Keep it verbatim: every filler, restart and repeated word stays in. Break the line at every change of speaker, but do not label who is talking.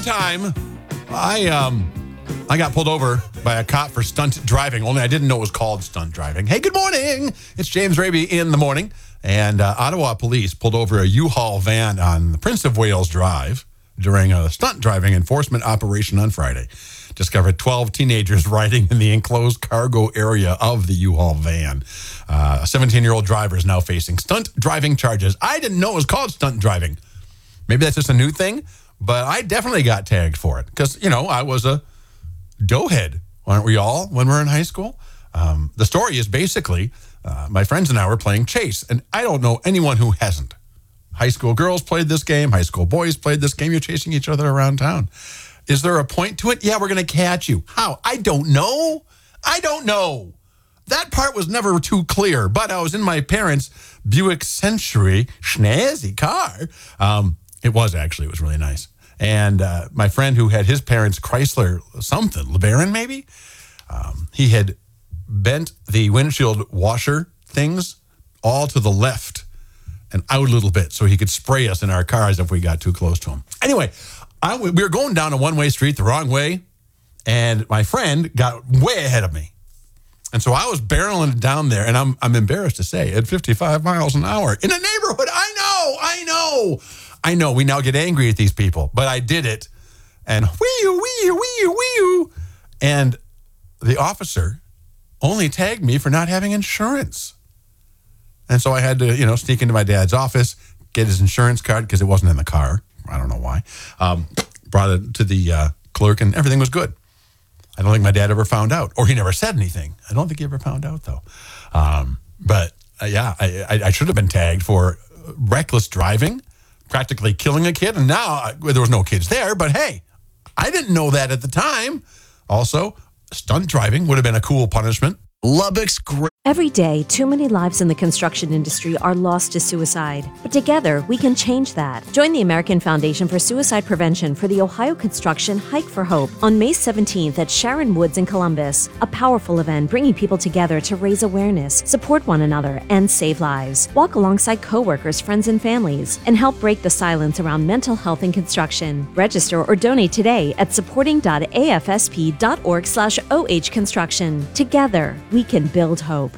time, I um, I got pulled over by a cop for stunt driving. Only I didn't know it was called stunt driving. Hey, good morning. It's James Raby in the morning. And uh, Ottawa police pulled over a U-Haul van on the Prince of Wales Drive during a stunt driving enforcement operation on Friday. Discovered twelve teenagers riding in the enclosed cargo area of the U-Haul van. Uh, a seventeen-year-old driver is now facing stunt driving charges. I didn't know it was called stunt driving. Maybe that's just a new thing, but I definitely got tagged for it because, you know, I was a doughhead, aren't we all, when we were in high school? Um, the story is basically uh, my friends and I were playing chase, and I don't know anyone who hasn't. High school girls played this game. High school boys played this game. You're chasing each other around town. Is there a point to it? Yeah, we're going to catch you. How? I don't know. I don't know. That part was never too clear, but I was in my parents' Buick Century schnazzy car. Um, it was actually. It was really nice. And uh, my friend who had his parents' Chrysler something, LeBaron maybe, um, he had bent the windshield washer things all to the left and out a little bit so he could spray us in our cars if we got too close to him. Anyway, I, we were going down a one-way street the wrong way, and my friend got way ahead of me. And so I was barreling down there, and I'm I'm embarrassed to say, at fifty-five miles an hour in a neighborhood. I know, I know, I know. We now get angry at these people, but I did it, and wee-oo, wee-oo, wee-oo, wee-oo. And the officer only tagged me for not having insurance. And so I had to, you know, sneak into my dad's office, get his insurance card because it wasn't in the car. I don't know why. Um, brought it to the uh, clerk, and everything was good. I don't think my dad ever found out, or he never said anything. I don't think he ever found out, though. Um, but, uh, yeah, I, I, I should have been tagged for reckless driving, practically killing a kid. And now I, well, there was no kids there, but, hey, I didn't know that at the time. Also, stunt driving would have been a cool punishment.
Lubbock's great.
Every day, too many lives in the construction industry are lost to suicide. But together, we can change that. Join the American Foundation for Suicide Prevention for the Ohio Construction Hike for Hope on May seventeenth at Sharon Woods in Columbus. A powerful event bringing people together to raise awareness, support one another, and save lives. Walk alongside coworkers, friends, and families, and help break the silence around mental health in construction. Register or donate today at supporting.afsp.org slash OH construction. Together, we can build hope.